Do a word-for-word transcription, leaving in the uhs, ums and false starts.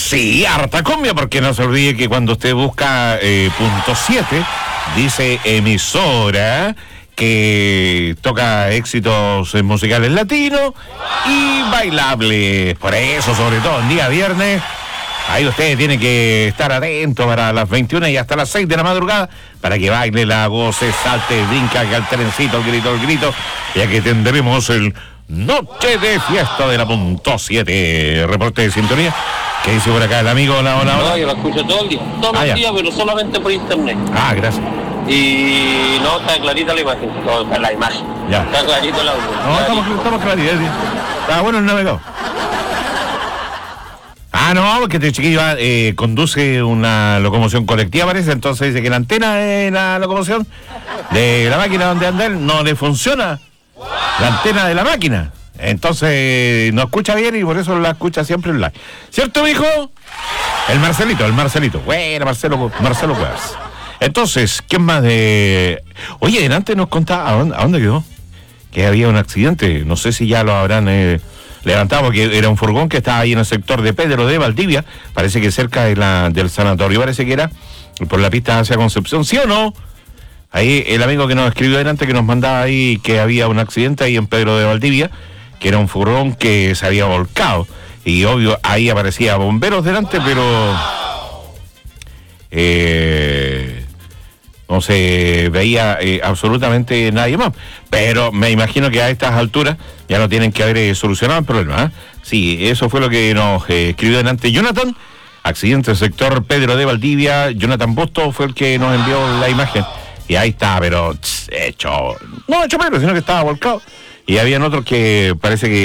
Sí, harta cumbia, porque no se olvide que cuando usted busca eh, punto siete, dice emisora que toca éxitos musicales latinos y bailables. Por eso, sobre todo en día viernes, ahí usted tiene que estar atento para las veintiuna y hasta las seis de la madrugada para que baile, la goce, salte, brinca, que al trencito, el grito, el grito, ya que tendremos el Noche de Fiesta de la punto siete. Reporte de sintonía. ¿Qué dice por acá el amigo? Hola, hola, hola. No, yo lo escucho todo el día, todos Ah, los ya. días, pero solamente por internet. Ah, gracias. Y no, está clarita la imagen, no, está la imagen. Ya. Está clarito el audio. No, estamos, estamos claros. Está bueno el navegador. Ah, no, porque este chiquillo eh, conduce una locomoción colectiva, parece, entonces dice que la antena de la locomoción, de la máquina donde anda él, no le funciona la antena de la máquina. Entonces no escucha bien y por eso la escucha siempre en live. ¿Cierto, mijo? El Marcelito, el Marcelito. Bueno, Marcelo, Marcelo Cuevas. Entonces, ¿quién más de...? Oye, delante nos contaba, ¿a dónde, a dónde quedó? Que había un accidente, no sé si ya lo habrán... Eh, levantado, porque era un furgón que estaba ahí en el sector de Pedro de Valdivia, parece que cerca de la, del sanatorio, parece que era, por la pista hacia Concepción, ¿sí o no? Ahí el amigo que nos escribió delante, que nos mandaba ahí que había un accidente ahí en Pedro de Valdivia, que era un furgón que se había volcado, y obvio, ahí aparecía bomberos delante, pero... Eh... no se veía eh, absolutamente nadie más. Pero me imagino que a estas alturas ya no tienen que haber eh, solucionado el problema. ¿eh? Sí, eso fue lo que nos eh, escribió delante Jonathan. Accidente del sector Pedro de Valdivia. Jonathan Busto fue el que nos envió la imagen. Y ahí está, pero tss, hecho... No hecho Pedro, sino que estaba volcado. Y habían otros que parece que